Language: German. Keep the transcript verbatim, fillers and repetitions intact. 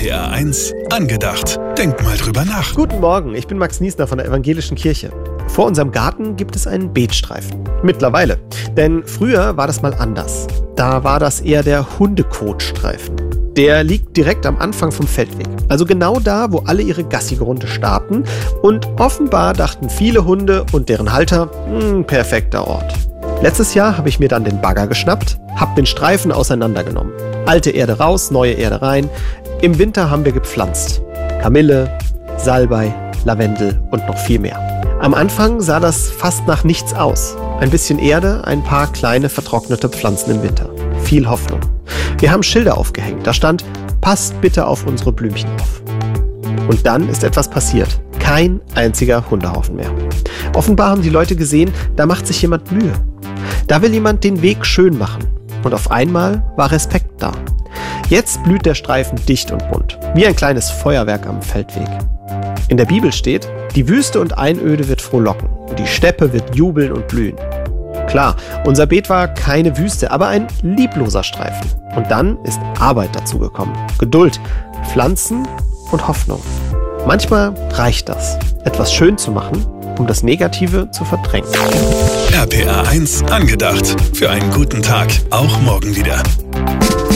R P R eins angedacht. Denk mal drüber nach. Guten Morgen, ich bin Max Niesner von der Evangelischen Kirche. Vor unserem Garten gibt es einen Beetstreifen. Mittlerweile. Denn früher war das mal anders. Da war das eher der Hundekotstreifen. Der liegt direkt am Anfang vom Feldweg. Also genau da, wo alle ihre Gassi-Runde starten. Und offenbar dachten viele Hunde und deren Halter, mh, perfekter Ort. Letztes Jahr habe ich mir dann den Bagger geschnappt, habe den Streifen auseinandergenommen. Alte Erde raus, neue Erde rein. Im Winter haben wir gepflanzt. Kamille, Salbei, Lavendel und noch viel mehr. Am Anfang sah das fast nach nichts aus. Ein bisschen Erde, ein paar kleine vertrocknete Pflanzen im Winter. Viel Hoffnung. Wir haben Schilder aufgehängt. Da stand, passt bitte auf unsere Blümchen auf. Und dann ist etwas passiert. Kein einziger Hundehaufen mehr. Offenbar haben die Leute gesehen, da macht sich jemand Mühe. Da will jemand den Weg schön machen. Und auf einmal war Respekt da. Jetzt blüht der Streifen dicht und bunt. Wie ein kleines Feuerwerk am Feldweg. In der Bibel steht, die Wüste und Einöde wird frohlocken. Und die Steppe wird jubeln und blühen. Klar, unser Beet war keine Wüste, aber ein liebloser Streifen. Und dann ist Arbeit dazugekommen. Geduld, Pflanzen und Hoffnung. Manchmal reicht das, etwas schön zu machen, um das Negative zu verdrängen. R P R eins angedacht. Für einen guten Tag. Auch morgen wieder.